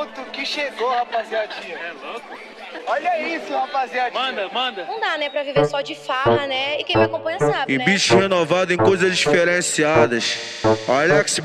ponto que chegou, rapaziadinha. É louco? Olha isso, rapaziadinha. Manda. Não dá, né, pra viver só de farra, né? E quem me acompanha sabe, E né? bicho renovado em coisas diferenciadas. Alex